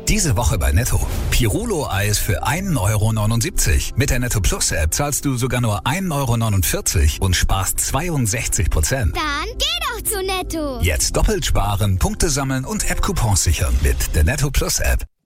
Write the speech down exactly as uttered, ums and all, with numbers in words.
Diese Woche bei Netto. Pirulo-Eis für ein Euro neunundsiebzig. Mit der Netto Plus App zahlst du sogar nur ein Euro neunundvierzig und sparst zweiundsechzig Prozent. Dann geh doch zu Netto. Jetzt doppelt sparen, Punkte sammeln und App-Coupons sichern mit der Netto Plus App.